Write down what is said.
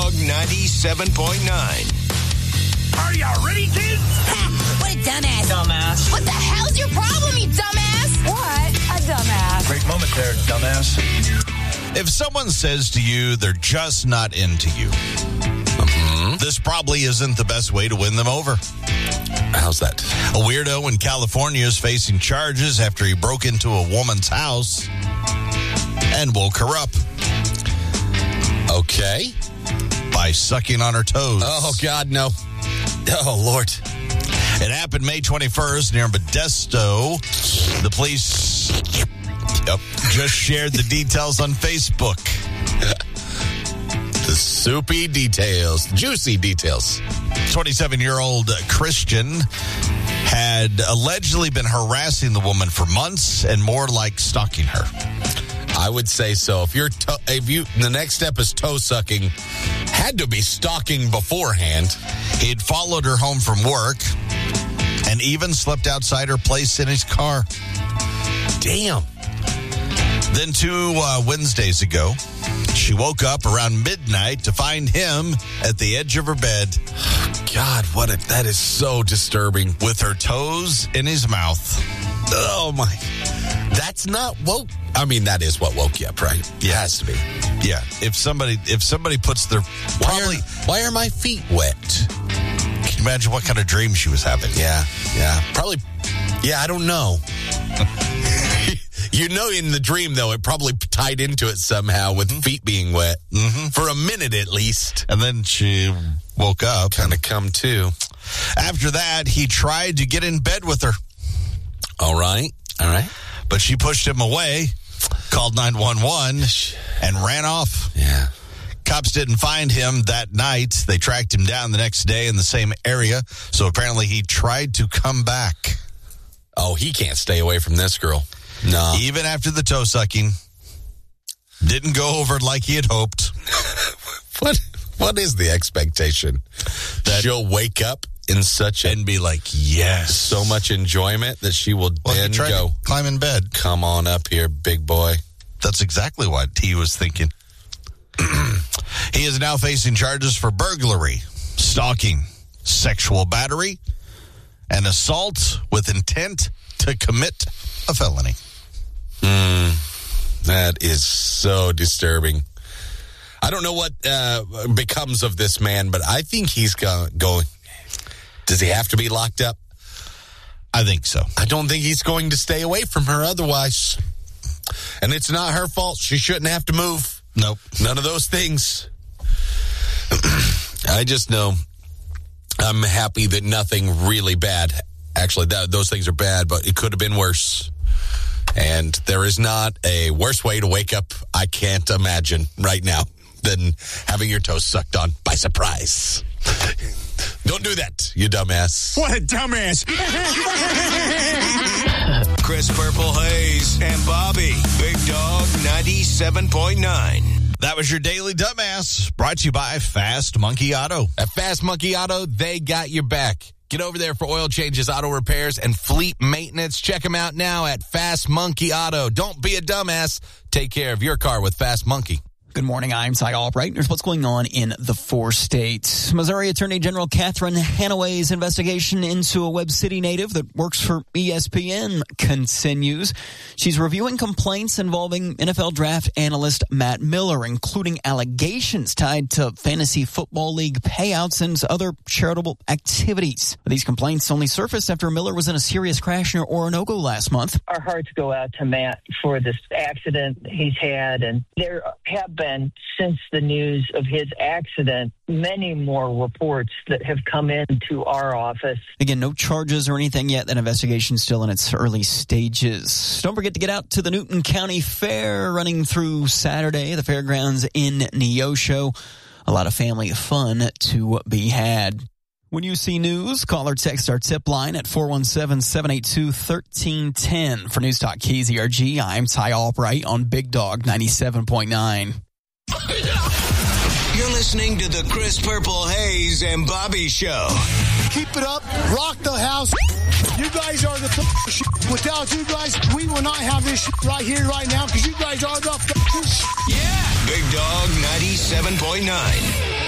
Dog 97.9. Are you ready, kids? What a dumbass. Dumbass. What the hell's your problem, you dumbass? What a dumbass. Great moment there, dumbass. If someone says to you they're just not into you, this probably isn't the best way to win them over. How's that? A weirdo in California is facing charges after he broke into a woman's house and woke her up. Okay. By sucking on her toes. Oh, God, no. Oh, Lord. It happened May 21st near Modesto. The police just shared the details on Facebook. The soupy details, juicy details. 27-year-old Christian had allegedly been harassing the woman for months and more like stalking her. I would say so. If the next step is toe sucking, had to be stalking beforehand. He'd followed her home from work and even slept outside her place in his car. Damn. Then 2 Wednesdays ago, she woke up around midnight to find him at the edge of her bed. God, that is so disturbing. With her toes in his mouth. Oh, my. That's not woke. I mean, that is what woke you up, right? It has to be. Yeah. If somebody puts their... Why are my feet wet? Can you imagine what kind of dream she was having? Yeah. Probably. Yeah, I don't know. You know, in the dream, though, it probably tied into it somehow with feet being wet. For a minute, at least. And then she woke up. Kind of come to. After that, he tried to get in bed with her. All right. But she pushed him away, called 911, and ran off. Yeah. Cops didn't find him that night. They tracked him down the next day in the same area. So apparently he tried to come back. Oh, he can't stay away from this girl. No. Even after the toe sucking, didn't go over like he had hoped. What is the expectation? That she'll wake up in such and be like, yes, so much enjoyment that she will then go climb in bed. Come on up here, big boy. That's exactly what he was thinking. He is now facing charges for burglary, stalking, sexual battery, and assault with intent to commit a felony. That is so disturbing. I don't know what becomes of this man, but I think he's going. Does he have to be locked up? I think so. I don't think he's going to stay away from her otherwise. And it's not her fault. She shouldn't have to move. Nope. None of those things. I just know I'm happy that nothing really bad. Actually, those things are bad, but it could have been worse. And there is not a worse way to wake up, I can't imagine right now, than having your toes sucked on by surprise. Don't do that, you dumbass. What a dumbass. Chris Purple Hayes and Bobby. Big Dog 97.9. That was your Daily Dumbass, brought to you by Fast Monkey Auto. At Fast Monkey Auto, they got your back. Get over there for oil changes, auto repairs, and fleet maintenance. Check them out now at Fast Monkey Auto. Don't be a dumbass. Take care of your car with Fast Monkey. Good morning, I'm Ty Albright. Here's what's going on in the 4 states. Missouri Attorney General Catherine Hanaway's investigation into a Webb City native that works for ESPN continues. She's reviewing complaints involving NFL draft analyst Matt Miller, including allegations tied to fantasy football league payouts and other charitable activities. These complaints only surfaced after Miller was in a serious crash near Oronogo last month. Our hearts go out to Matt for this accident he's had, and there have been, since the news of his accident, many more reports that have come into our office. Again, no charges or anything yet. That investigation's still in its early stages. Don't forget to get out to the Newton County Fair running through Saturday, the fairgrounds in Neosho. A lot of family fun to be had. When you see news, call or text our tip line at 417-782-1310. For News Talk KZRG, I'm Ty Albright on Big Dog 97.9. You're listening to the Chris Purple Hayes and Bobby Show. Keep it up. Rock the house. You guys are the shit. Without you guys, we will not have this shit right here, right now, because you guys are the shit. Yeah. Big Dog 97.9.